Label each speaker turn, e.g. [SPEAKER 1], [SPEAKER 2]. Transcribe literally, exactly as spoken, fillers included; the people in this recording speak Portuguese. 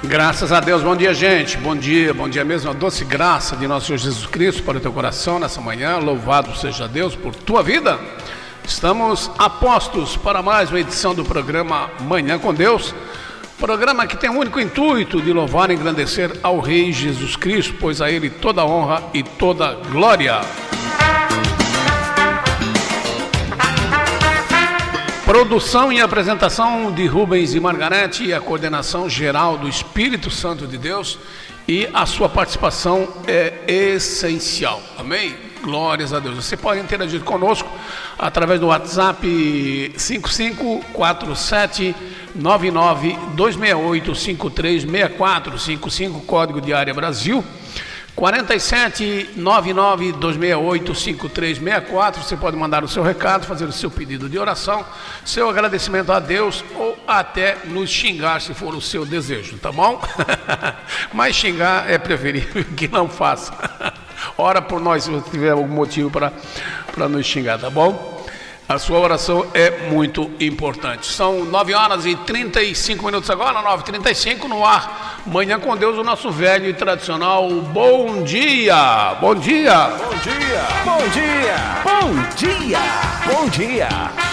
[SPEAKER 1] Graças a Deus, bom dia, gente, bom dia, bom dia mesmo, a doce graça de nosso Senhor Jesus Cristo para o teu coração nessa manhã, louvado seja Deus por tua vida. Estamos a postos para mais uma edição do programa Manhã com Deus, programa que tem o único intuito de louvar e engrandecer ao Rei Jesus Cristo, pois a Ele toda honra e toda glória. Produção e apresentação de Rubens e Margarete e a coordenação geral do Espírito Santo de Deus, e a sua participação é essencial, amém? Glórias a Deus. Você pode interagir conosco através do WhatsApp cinco cinco quatro sete nove nove dois seis oito cinco três seis quatro cinco cinco, código de área Brasil, quatro sete nove nove dois seis oito cinco três seis quatro. Você pode mandar o seu recado, fazer o seu pedido de oração, seu agradecimento a Deus, ou até nos xingar se for o seu desejo, tá bom? Mas xingar é preferível que não faça. Ora por nós se você tiver algum motivo para para nos xingar, tá bom? A sua oração é muito importante. São nove horas e trinta e cinco minutos agora, nove e trinta e cinco no ar. Manhã com Deus, o nosso velho e tradicional bom dia. Bom dia.
[SPEAKER 2] Bom dia. Bom dia. Bom dia. Bom dia.